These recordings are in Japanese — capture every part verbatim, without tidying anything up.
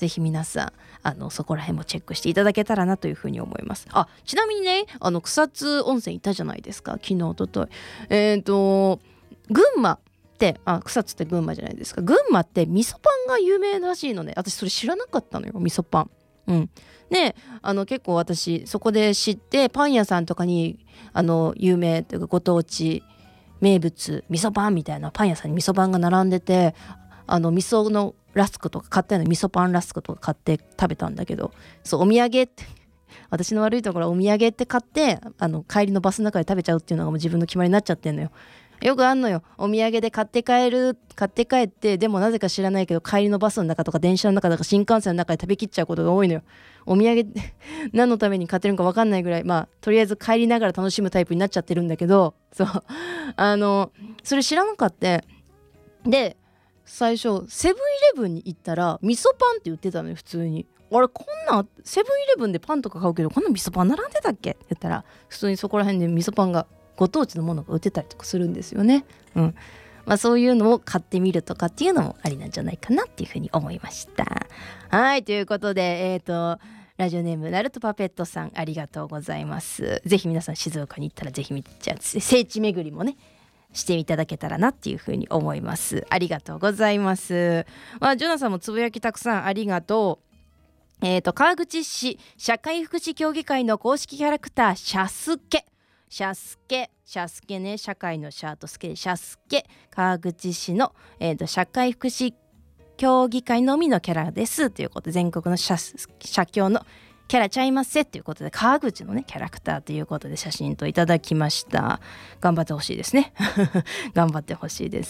ぜひ皆さんあのそこら辺もチェックしていただけたらなというふうに思います。あ、ちなみにね、あの草津温泉行ったじゃないですか、昨日おととい。えっと群馬ってあ草津って群馬じゃないですか。群馬って味噌パンが有名らしいのね。私それ知らなかったのよ、味噌パン。うんであの結構私そこで知って、パン屋さんとかにあの有名というかご当地名物味噌パンみたいなパン屋さんに味噌パンが並んでて、あの味噌のラスクとか買ったような味噌パンラスクとか買って食べたんだけど、そうお土産って私の悪いところはお土産って買ってあの帰りのバスの中で食べちゃうっていうのがもう自分の決まりになっちゃってんのよ。よくあんのよ、お土産で買って帰る買って帰って、でもなぜか知らないけど帰りのバスの中とか電車の中とか新幹線の中で食べきっちゃうことが多いのよ。お土産って何のために買ってるのか分かんないぐらい、まあとりあえず帰りながら楽しむタイプになっちゃってるんだけど、そうあのそれ知らなかった。で最初セブンイレブンに行ったら味噌パンって売ってたのよ、普通に。あれ、こんなセブンイレブンでパンとか買うけどこんな味噌パン並んでたっけって言ったら、普通にそこら辺で味噌パンがご当地のものが売ってたりとかするんですよね。うんまあ、そういうのを買ってみるとかっていうのもありなんじゃないかなっていうふうに思いました。はい、ということでえっとラジオネームナルトパペットさん、ありがとうございます。ぜひ皆さん静岡に行ったらぜひ見て、じゃあ聖地巡りもねしていただけたらなっていうふうに思います。ありがとうございます。まあ、ジョナさんもつぶやきたくさんありがとう。えっと川口市社会福祉協議会の公式キャラクターシャスケシャスケシャスケね、社会のシャーとスケでシャスケ、川口市の、えー、と社会福祉協議会のみのキャラですということで、全国の社社協のキャラちゃいますせということで、川口のねキャラクターということで写真といただきました。頑張ってほしいですね頑張ってほしいです。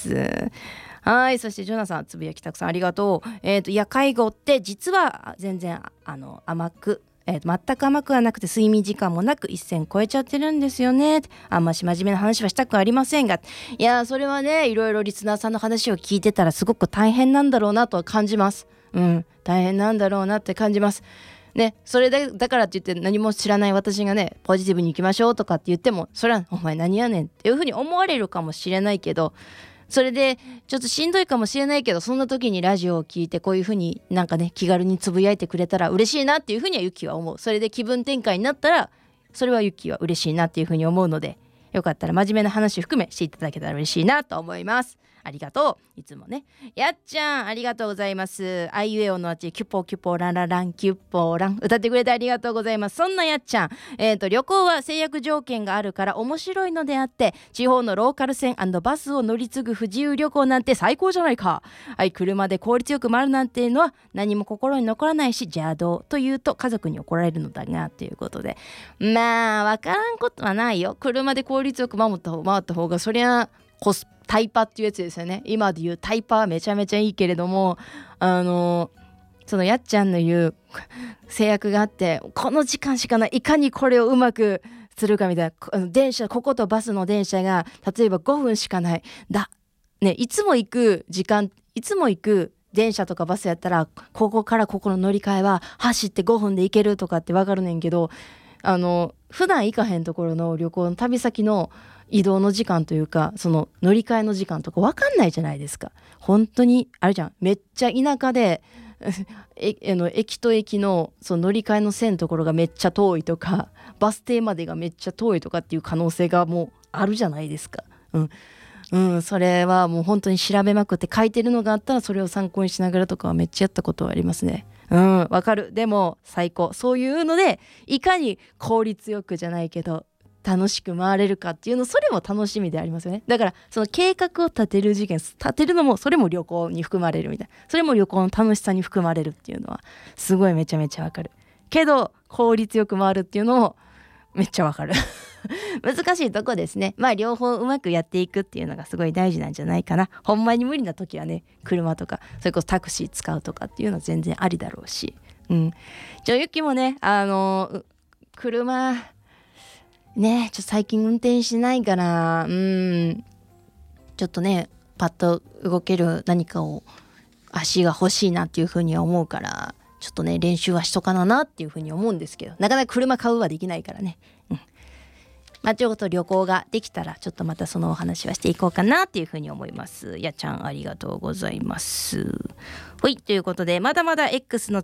はい、そしてジョナさん、つぶやきたくさんありがとう。えっといや介護って実は全然あの甘くえー、全く甘くはなくて睡眠時間もなく一線超えちゃってるんですよね。あんまし真面目な話はしたくありませんが、いやそれはね、いろいろリスナーさんの話を聞いてたらすごく大変なんだろうなと感じます。うん大変なんだろうなって感じますね。それでだからって言って何も知らない私がねポジティブに行きましょうとかって言っても、それはお前何やねんっていうふうに思われるかもしれないけど、それでちょっとしんどいかもしれないけど、そんな時にラジオを聞いてこういう風になんかね気軽につぶやいてくれたら嬉しいなっていう風にはユキは思う。それで気分転換になったらそれはユキは嬉しいなっていう風に思うので、よかったら真面目な話含めしていただけたら嬉しいなと思います。ありがとう。いつもね。やっちゃんありがとうございます。あいうえおのあちキュポキュポララランキュッポラン歌ってくれてありがとうございます。そんなやっちゃん、えーと旅行は制約条件があるから面白いのであって、地方のローカル線&バスを乗り継ぐ不自由旅行なんて最高じゃないか。はい、車で効率よく回るなんていうのは何も心に残らないし邪道というと家族に怒られるのだがということで、まあわからんことはないよ。車で効率よく回った方回った方がそりゃコスタイパっていうやつですよね。今で言うタイパはめちゃめちゃいいけれども、あのそのやっちゃんの言う制約があって、この時間しかない、いかにこれをうまくするかみたいな。電車こことバスの電車が例えばごふんしかないだ、ね、いつも行く時間いつも行く電車とかバスやったらここからここの乗り換えは走ってごふんで行けるとかって分かるねんけど、あの普段行かへんところの旅行の旅先の移動の時間というか、その乗り換えの時間とか分かんないじゃないですか。本当にあれじゃん、めっちゃ田舎でえあの駅と駅のその乗り換えの線のところがめっちゃ遠いとか、バス停までがめっちゃ遠いとかっていう可能性がもうあるじゃないですか。うんうん、それはもう本当に調べまくって書いてるのがあったらそれを参考にしながらとかはめっちゃやったことはありますね。うんわかる。でも最高、そういうのでいかに効率よくじゃないけど楽しく回れるかっていうの、それも楽しみでありますよね。だからその計画を立てる事件立てるのもそれも旅行に含まれるみたいな、それも旅行の楽しさに含まれるっていうのはすごいめちゃめちゃわかるけど、効率よく回るっていうのもめっちゃわかる難しいとこですね。まあ両方うまくやっていくっていうのがすごい大事なんじゃないかな。ほんまに無理な時はね、車とかそれこそタクシー使うとかっていうのは全然ありだろうし、うんじゃあゆきもね、あの車ねちょっと最近運転しないから、うんちょっとねパッと動ける何かを足が欲しいなっていうふうには思うから、ちょっとね練習はしとかななっていうふうに思うんですけど、なかなか車買うはできないからね。うんまあ、ということ旅行ができたらちょっとまたそのお話はしていこうかなっていうふうに思います。やっちゃんありがとうございます。はい、ということでまだまだ X の